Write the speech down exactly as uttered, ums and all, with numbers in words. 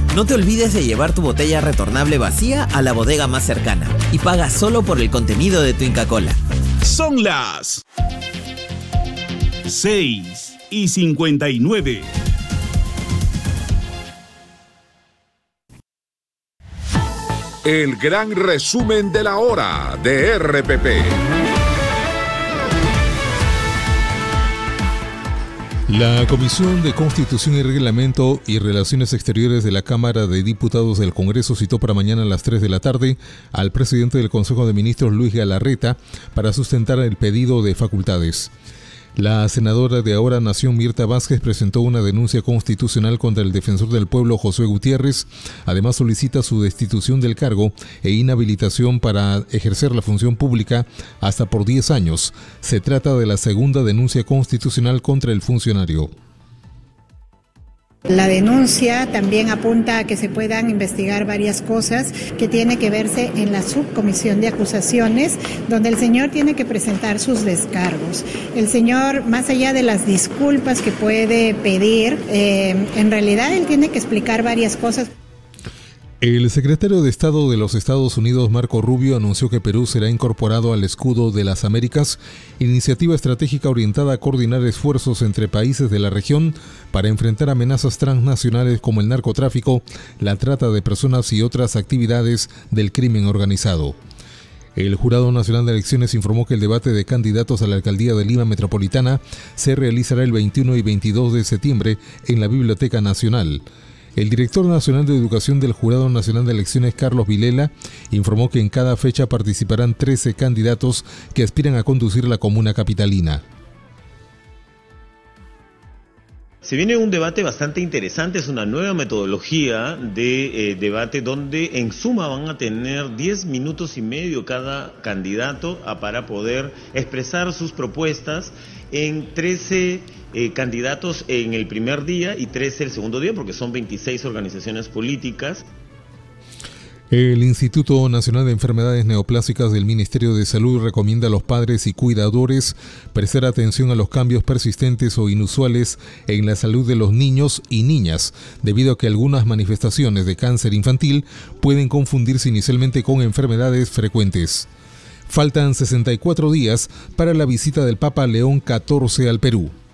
No te olvides de llevar tu botella retornable vacía a la bodega más cercana y paga solo por el contenido de tu Inca Kola. Son las seis y cincuenta y nueve. El gran resumen de la hora de R P P. La Comisión de Constitución y Reglamento y Relaciones Exteriores de la Cámara de Diputados del Congreso citó para mañana a las tres de la tarde al presidente del Consejo de Ministros, Luis Galarreta, para sustentar el pedido de facultades. La senadora de Ahora Nación, Mirta Vázquez, presentó una denuncia constitucional contra el defensor del pueblo, Josué Gutiérrez. Además, solicita su destitución del cargo e inhabilitación para ejercer la función pública hasta por diez años. Se trata de la segunda denuncia constitucional contra el funcionario. La denuncia también apunta a que se puedan investigar varias cosas que tiene que verse en la subcomisión de acusaciones, donde el señor tiene que presentar sus descargos. El señor, más allá de las disculpas que puede pedir, eh, en realidad él tiene que explicar varias cosas. El secretario de Estado de los Estados Unidos, Marco Rubio, anunció que Perú será incorporado al Escudo de las Américas, iniciativa estratégica orientada a coordinar esfuerzos entre países de la región para enfrentar amenazas transnacionales como el narcotráfico, la trata de personas y otras actividades del crimen organizado. El Jurado Nacional de Elecciones informó que el debate de candidatos a la alcaldía de Lima Metropolitana se realizará el veintiuno y veintidós de septiembre en la Biblioteca Nacional. El director nacional de Educación del Jurado Nacional de Elecciones, Carlos Vilela, informó que en cada fecha participarán trece candidatos que aspiran a conducir la comuna capitalina. Se viene un debate bastante interesante, es una nueva metodología de eh, debate donde en suma van a tener diez minutos y medio cada candidato a, para poder expresar sus propuestas en trece eh, candidatos en el primer día y trece el segundo día, porque son veintiséis organizaciones políticas. El Instituto Nacional de Enfermedades Neoplásicas del Ministerio de Salud recomienda a los padres y cuidadores prestar atención a los cambios persistentes o inusuales en la salud de los niños y niñas, debido a que algunas manifestaciones de cáncer infantil pueden confundirse inicialmente con enfermedades frecuentes. Faltan sesenta y cuatro días para la visita del Papa León catorce al Perú.